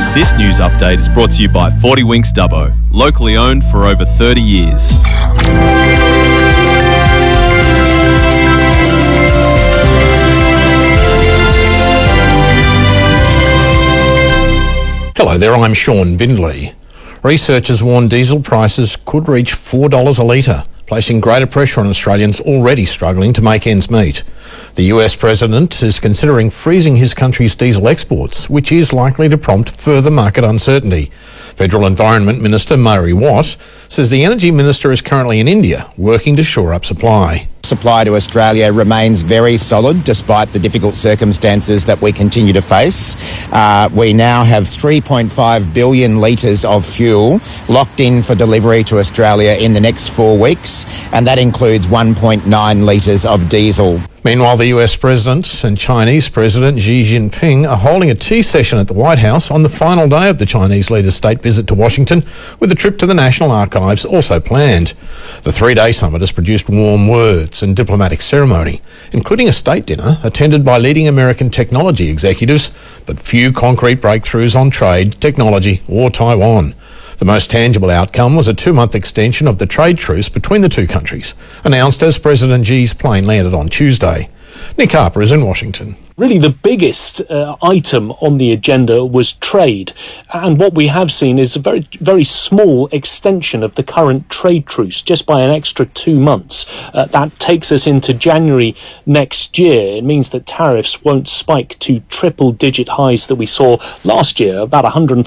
This news update is brought to you by 40 Winks Dubbo, locally owned for over 30 years. Hello there, I'm Sean Bindley. Researchers warn diesel prices could reach $4 a litre, placing greater pressure on Australians already struggling to make ends meet. The US President is considering freezing his country's diesel exports, which is likely to prompt further market uncertainty. Federal Environment Minister Murray Watt says the Energy Minister is currently in India working to shore up supply. Supply to Australia remains very solid despite the difficult circumstances that we continue to face. We now have 3.5 billion litres of fuel locked in for delivery to Australia in the next 4 weeks, and that includes 1.9 litres of diesel. Meanwhile, the US President and Chinese President Xi Jinping are holding a tea session at the White House on the final day of the Chinese leader's state visit to Washington, with a trip to the National Archives also planned. The 3-day summit has produced warm words and diplomatic ceremony, including a state dinner attended by leading American technology executives, but few concrete breakthroughs on trade, technology or Taiwan. The most tangible outcome was a 2-month extension of the trade truce between the two countries, announced as President Xi's plane landed on Tuesday. Nick Harper is in Washington. Really, the biggest item on the agenda was trade. And what we have seen is a very, very small extension of the current trade truce, just by an extra 2 months. That takes us into January next year. It means that tariffs won't spike to triple-digit highs that we saw last year, about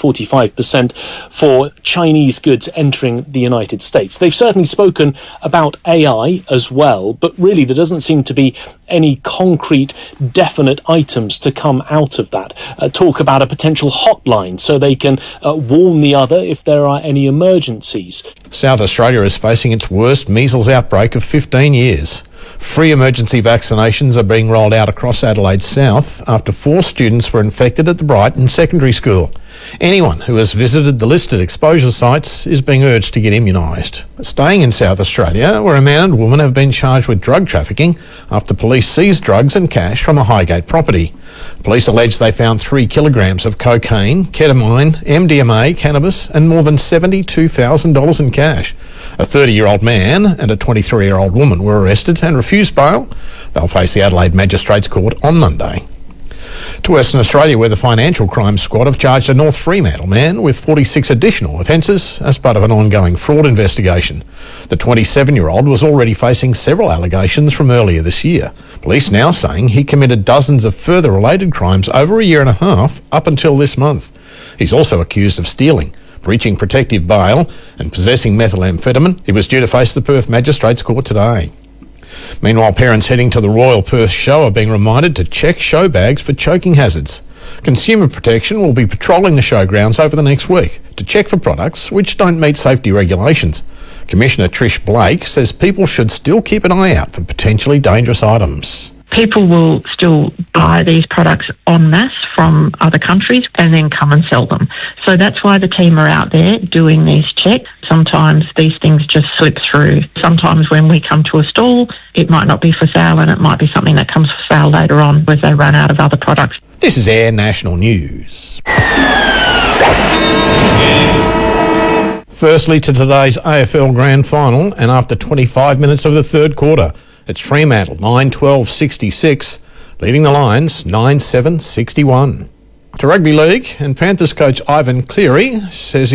145% for Chinese goods entering the United States. They've certainly spoken about AI as well, but really there doesn't seem to be any concrete, definite items to come out of that. Talk about a potential hotline so they can warn the other if there are any emergencies. South Australia is facing its worst measles outbreak of 15 years. Free emergency vaccinations are being rolled out across Adelaide South after 4 students were infected at the Brighton Secondary School. Anyone who has visited the listed exposure sites is being urged to get immunised. Staying in South Australia, where a man and woman have been charged with drug trafficking after police seized drugs and cash from a Highgate property. Police allege they found 3 kilograms of cocaine, ketamine, MDMA, cannabis and more than $72,000 in cash. A 30-year-old man and a 23-year-old woman were arrested and refused bail. They'll face the Adelaide Magistrates Court on Monday. To Western Australia, where the Financial Crimes Squad have charged a North Fremantle man with 46 additional offences as part of an ongoing fraud investigation. The 27-year-old was already facing several allegations from earlier this year. Police now saying he committed dozens of further related crimes over a year and a half up until this month. He's also accused of stealing, breaching protective bail and possessing methamphetamine. He was due to face the Perth Magistrates Court today. Meanwhile, parents heading to the Royal Perth Show are being reminded to check show bags for choking hazards. Consumer Protection will be patrolling the showgrounds over the next week to check for products which don't meet safety regulations. Commissioner Trish Blake says people should still keep an eye out for potentially dangerous items. People will still buy these products en masse from other countries and then come and sell them. So that's why the team are out there doing these checks. Sometimes these things just slip through. Sometimes when we come to a stall, it might not be for sale and it might be something that comes for sale later on as they run out of other products. This is Air National News. Firstly to today's AFL Grand Final, and after 25 minutes of the third quarter, it's Fremantle 9-12-66, leading the Lions 9-7-61. To Rugby League, and Panthers coach Ivan Cleary says